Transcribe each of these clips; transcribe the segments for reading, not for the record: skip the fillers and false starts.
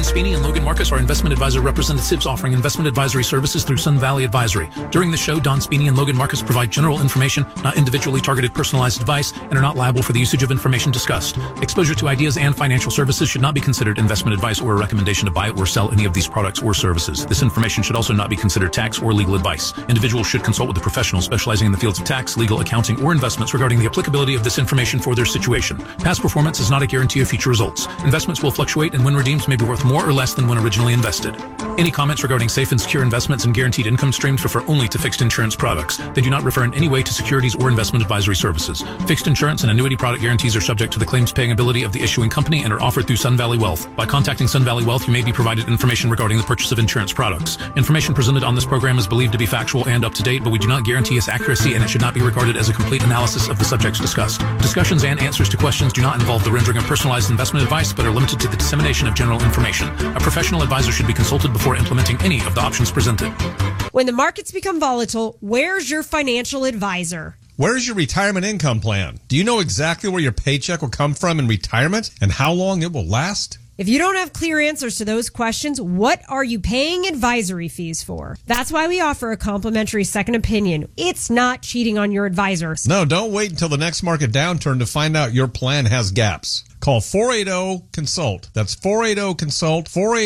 Spini and Logan Marcus are investment advisor representatives offering investment advisory services through Sun Valley Advisory. During the show, Don Spini and Logan Marcus provide general information, not individually targeted personalized advice, and are not liable for the usage of information discussed. Exposure to ideas and financial services should not be considered investment advice or a recommendation to buy or sell any of these products or services. This information should also not be considered tax or legal advice. Individuals should consult with a professional specializing in the fields of tax, legal, accounting, or investments regarding the applicability of this information for their situation. Past performance is not a guarantee of future results. Investments will fluctuate, and when redeemed may be worth more or less than when originally invested. Any comments regarding safe and secure investments and guaranteed income streams refer only to fixed insurance products. They do not refer in any way to securities or investment advisory services. Fixed insurance and annuity product guarantees are subject to the claims paying ability of the issuing company and are offered through Sun Valley Wealth. By contacting Sun Valley Wealth, you may be provided information regarding the purchase of insurance products. Information presented on this program is believed to be factual and up to date, but we do not guarantee its accuracy, and it should not be regarded as a complete analysis of the subjects discussed. Discussions and answers to questions do not involve the rendering of personalized investment advice, but are limited to the dissemination of general information. A professional advisor should be consulted before implementing any of the options presented. When the markets become volatile, where's your financial advisor? Where's your retirement income plan? Do you know exactly where your paycheck will come from in retirement and how long it will last? If you don't have clear answers to those questions, what are you paying advisory fees for? That's why we offer a complimentary second opinion. It's not cheating on your advisors. No, don't wait until the next market downturn to find out your plan has gaps. Call 480-CONSULT. That's 480-CONSULT,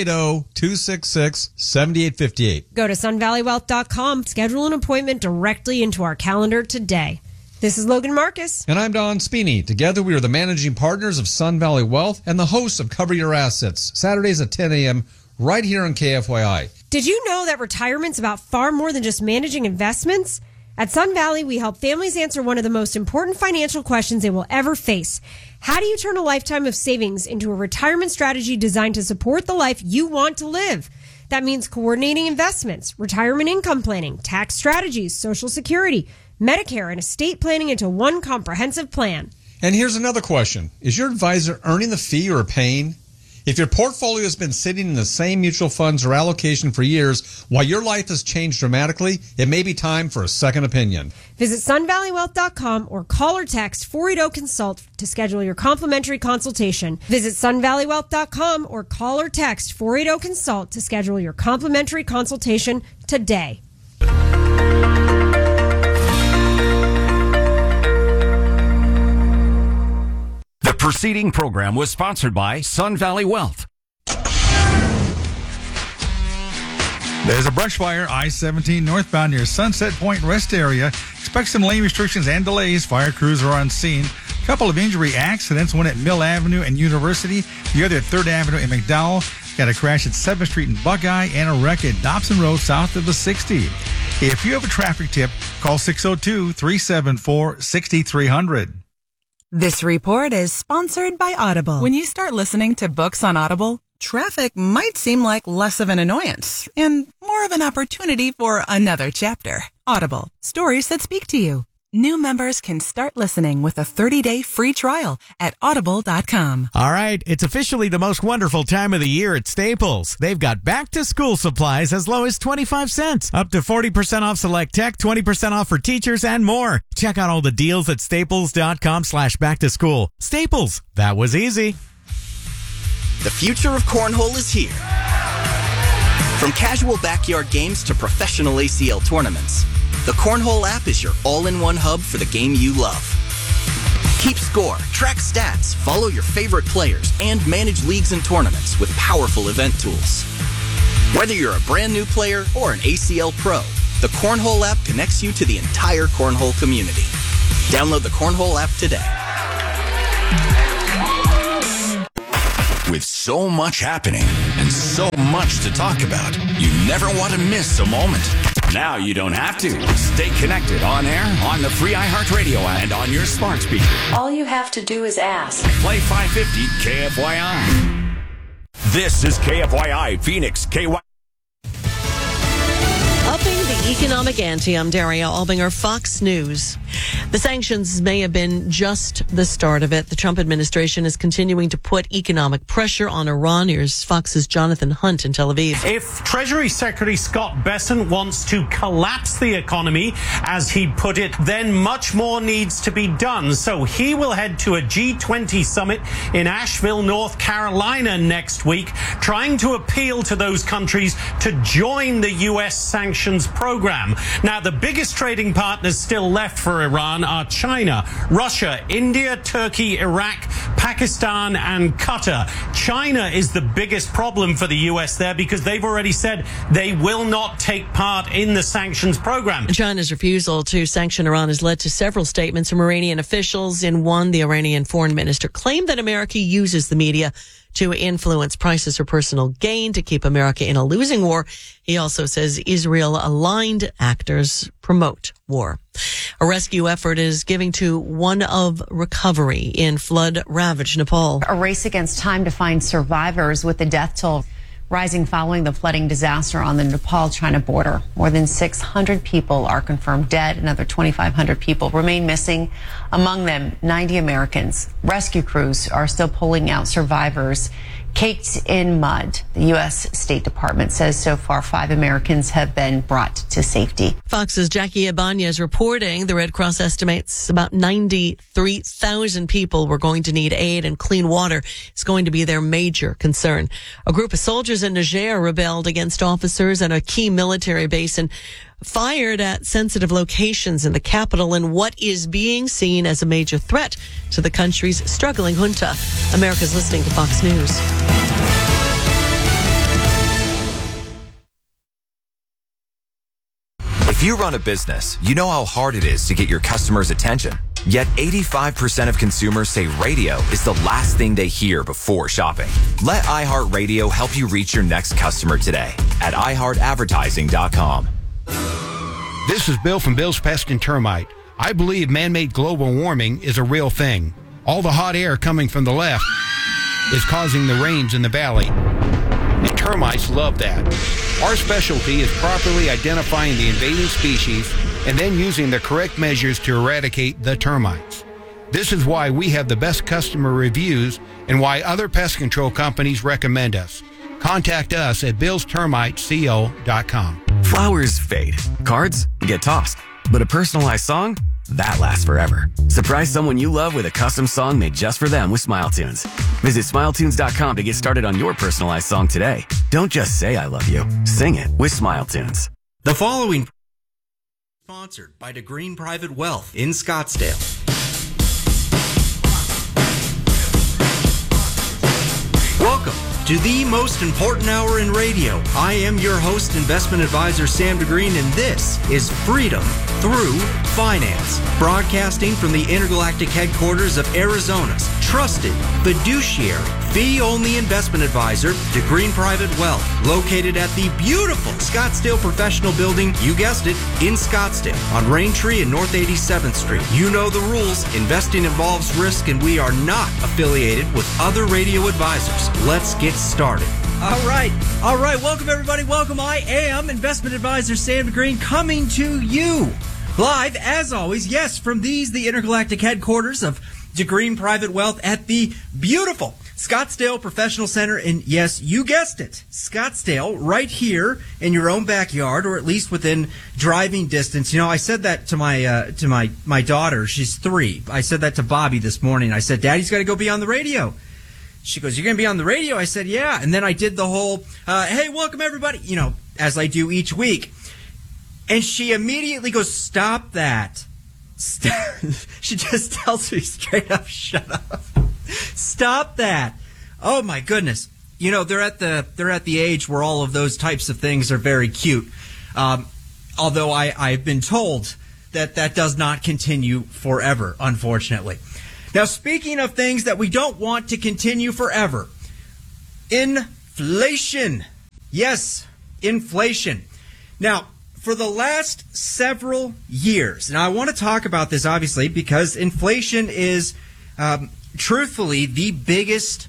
480-266-7858. Go to sunvalleywealth.com. Schedule an appointment directly into our calendar today. This is Logan Marcus. And I'm Don Spini. Together, we are the managing partners of Sun Valley Wealth and the hosts of Cover Your Assets, Saturdays at 10 a.m. right here on KFYI. Did you know that retirement's about far more than just managing investments? At Sun Valley, we help families answer one of the most important financial questions they will ever face. How do you turn a lifetime of savings into a retirement strategy designed to support the life you want to live? That means coordinating investments, retirement income planning, tax strategies, Social Security, Medicare, and estate planning into one comprehensive plan. And here's another question. Is your advisor earning the fee or paying? If your portfolio has been sitting in the same mutual funds or allocation for years while your life has changed dramatically, it may be time for a second opinion. Visit sunvalleywealth.com or call or text 480-CONSULT to schedule your complimentary consultation. Visit sunvalleywealth.com or call or text 480-CONSULT to schedule your complimentary consultation today. The preceding program was sponsored by Sun Valley Wealth. There's a brush fire, I-17 northbound near Sunset Point Rest area. Expect some lane restrictions and delays. Fire crews are on scene. Couple of injury accidents, one at Mill Avenue and University, the other at 3rd Avenue in McDowell. Got a crash at 7th Street in Buckeye and a wreck at Dobson Road south of the 60. If you have a traffic tip, call 602-374-6300. This report is sponsored by Audible. When you start listening to books on Audible, traffic might seem like less of an annoyance and more of an opportunity for another chapter. Audible, stories that speak to you. New members can start listening with a 30-day free trial at audible.com. All right, it's officially the most wonderful time of the year at Staples. They've got back-to-school supplies as low as 25 cents, up to 40% off select tech, 20% off for teachers, and more. Check out all the deals at staples.com/back-to-school. Staples, that was easy. The future of cornhole is here. From casual backyard games to professional ACL tournaments, the Cornhole app is your all-in-one hub for the game you love. Keep score, track stats, follow your favorite players, and manage leagues and tournaments with powerful event tools. Whether you're a brand new player or an ACL pro, the Cornhole app connects you to the entire Cornhole community. Download the Cornhole app today. With so much happening and so much to talk about, you never want to miss a moment. Now you don't have to. Stay connected on air, on the free iHeartRadio app, and on your smart speaker. All you have to do is ask. Play 550 KFYI. This is KFYI Phoenix, KY. Upping the economic ante, I'm Daria Albinger, Fox News. The sanctions may have been just the start of it. The Trump administration is continuing to put economic pressure on Iran. Here's Fox's Jonathan Hunt in Tel Aviv. If Treasury Secretary Scott Bessent wants to collapse the economy, as he put it, then much more needs to be done. So he will head to a G20 summit in Asheville, North Carolina next week trying to appeal to those countries to join the U.S. sanctions program. Now, the biggest trading partners still left for Iran are China, Russia, India, Turkey, Iraq, Pakistan, and Qatar. China is the biggest problem for the U.S. there because they've already said they will not take part in the sanctions program. China's refusal to sanction Iran has led to several statements from Iranian officials. In one, the Iranian foreign minister claimed that America uses the media to influence prices for personal gain to keep America in a losing war. He also says Israel-aligned actors promote war. A rescue effort is giving to one of recovery in flood-ravaged Nepal. A race against time to find survivors, with the death toll rising following the flooding disaster on the Nepal-China border. More than 600 people are confirmed dead. Another 2,500 people remain missing, among them 90 Americans. Rescue crews are still pulling out survivors caked in mud. The U.S. State Department says so far 5 Americans have been brought to safety. Fox's Jackie Ibanez reporting the Red Cross estimates about 93,000 people were going to need aid, and clean water is going to be their major concern. A group of soldiers in Niger rebelled against officers at a key military base and fired at sensitive locations in the capital in what is being seen as a major threat to the country's struggling junta. America's listening to Fox News. If you run a business, you know how hard it is to get your customers' attention. Yet 85% of consumers say radio is the last thing they hear before shopping. Let iHeartRadio help you reach your next customer today at iHeartAdvertising.com. This is Bill from Bill's Pest and Termite. I believe man-made global warming is a real thing. All the hot air coming from the left is causing the rains in the valley. And termites love that. Our specialty is properly identifying the invading species and then using the correct measures to eradicate the termites. This is why we have the best customer reviews and why other pest control companies recommend us. Contact us at billstermiteco.com. Flowers fade. Cards get tossed. But a personalized song? That lasts forever. Surprise someone you love with a custom song made just for them with SmileTunes. Visit SmileTunes.com to get started on your personalized song today. Don't just say I love you. Sing it with SmileTunes. The following sponsored by DeGreen Private Wealth in Scottsdale. Welcome to the most important hour in radio. I am your host, investment advisor Sam DeGreen, and this is Freedom Through Finance, broadcasting from the intergalactic headquarters of Arizona's trusted fiduciary fee-only investment advisor, DeGreen Private Wealth, located at the beautiful Scottsdale Professional Building, you guessed it, in Scottsdale, on Raintree and North 87th Street. You know the rules. Investing involves risk, and we are not affiliated with other radio advisors. Let's get started. All right. Welcome, everybody. Welcome. I am investment advisor Sam DeGreen, coming to you live, as always, yes, from the intergalactic headquarters of DeGreen Private Wealth at the beautiful Scottsdale Professional Center. And yes, you guessed it, Scottsdale, right here in your own backyard, or at least within driving distance. You know, I said that to my daughter. She's 3. I said that to Bobby this morning. I said, Daddy's got to go be on the radio. She goes, you're going to be on the radio? I said, yeah. And then I did the whole, hey, welcome everybody, you know, as I do each week. And she immediately goes, stop that. She just tells me straight up, shut up. Stop that. Oh my goodness. You know, they're at the age where all of those types of things are very cute. Although I've been told that does not continue forever, unfortunately. Now, speaking of things that we don't want to continue forever, inflation. Yes, inflation. Now, for the last several years, and I want to talk about this, obviously, because inflation is, truthfully, the biggest,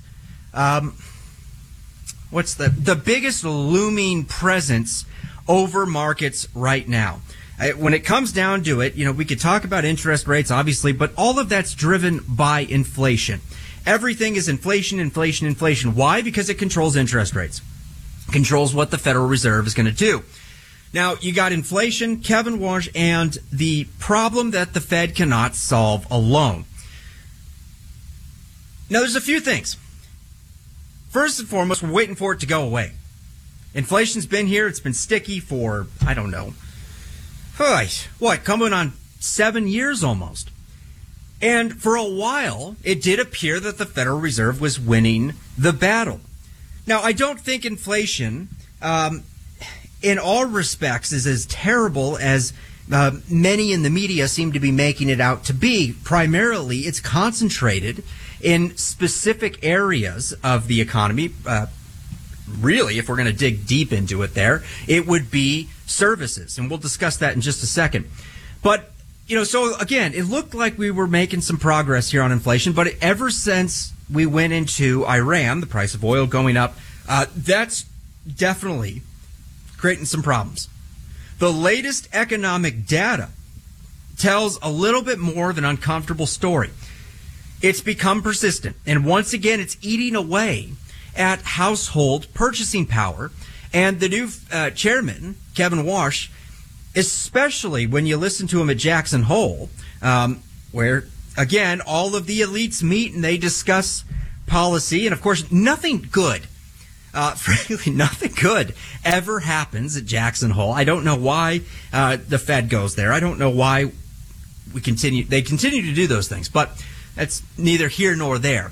the biggest looming presence over markets right now. When it comes down to it, you know, we could talk about interest rates, obviously, but all of that's driven by inflation. Everything is inflation, inflation, inflation. Why? Because it controls interest rates. It controls what the Federal Reserve is going to do. Now, you got inflation, Kevin Warsh, and the problem that the Fed cannot solve alone. Now, there's a few things. First and foremost, we're waiting for it to go away. Inflation's been here. It's been sticky for, I don't know, coming on 7 years almost. And for a while, it did appear that the Federal Reserve was winning the battle. Now, I don't think inflation, in all respects, is as terrible as many in the media seem to be making it out to be. Primarily, it's concentrated in specific areas of the economy. Really, if we're going to dig deep into it there, it would be services. And we'll discuss that in just a second. But, so again, it looked like we were making some progress here on inflation. But ever since we went into Iran, the price of oil going up, that's definitely creating some problems. The latest economic data tells a little bit more of an uncomfortable story. It's become persistent. And once again, it's eating away at household purchasing power. And the new chairman, Kevin Warsh, especially when you listen to him at Jackson Hole, where, again, all of the elites meet and they discuss policy. And, of course, nothing good, frankly, nothing good ever happens at Jackson Hole. I don't know why the Fed goes there. I don't know why they continue to do those things. But that's neither here nor there.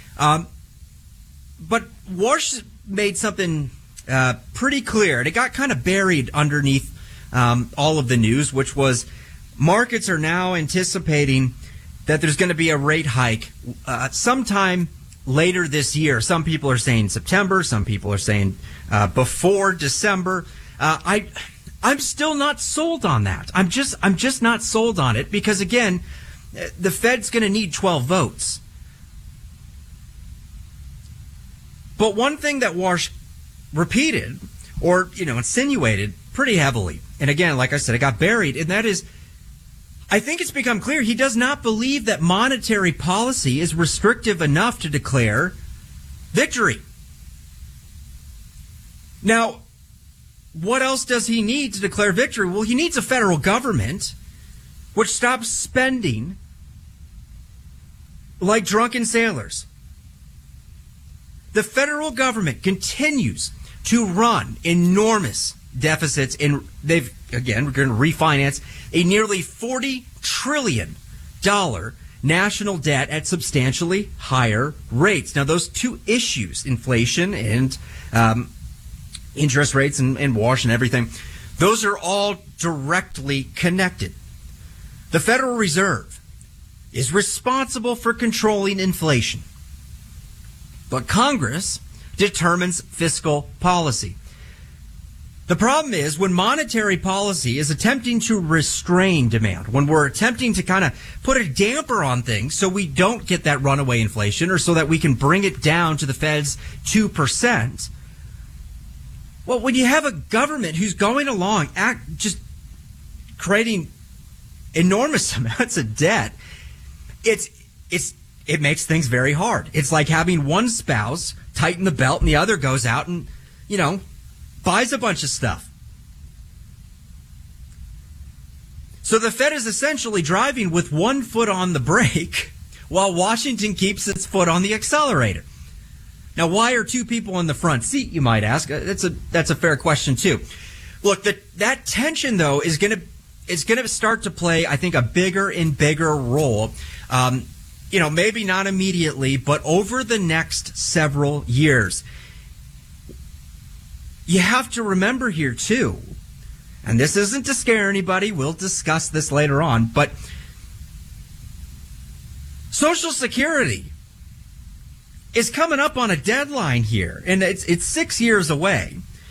But Warsh made something pretty clear, and it got kind of buried underneath all of the news, which was markets are now anticipating that there's going to be a rate hike sometime later this year. Some people are saying September. Some people are saying before December. I'm still not sold on that. I'm just not sold on it because, again, the Fed's going to need 12 votes. But one thing that Warsh repeated or, insinuated pretty heavily, and again, like I said, it got buried, and that is, I think it's become clear he does not believe that monetary policy is restrictive enough to declare victory. Now, what else does he need to declare victory? Well, he needs a federal government which stops spending like drunken sailors. The federal government continues to run enormous deficits, and we're going to refinance a nearly $40 trillion national debt at substantially higher rates. Now, those two issues, inflation and interest rates and Warsh and everything, those are all directly connected. The Federal Reserve is responsible for controlling inflation, but Congress determines fiscal policy. The problem is when monetary policy is attempting to restrain demand, when we're attempting to kind of put a damper on things so we don't get that runaway inflation or so that we can bring it down to the Fed's 2%. Well, when you have a government who's going along, just creating enormous amounts of debt, it makes things very hard. It's like having one spouse tighten the belt and the other goes out and, buys a bunch of stuff. So the Fed is essentially driving with one foot on the brake while Washington keeps its foot on the accelerator. Now, why are two people in the front seat, you might ask? That's a fair question, too. Look, that tension, though, is going to start to play, I think, a bigger and bigger role. Maybe not immediately, but over the next several years. You have to remember here, too, and this isn't to scare anybody, we'll discuss this later on, but Social Security is coming up on a deadline here, and it's 6 years away.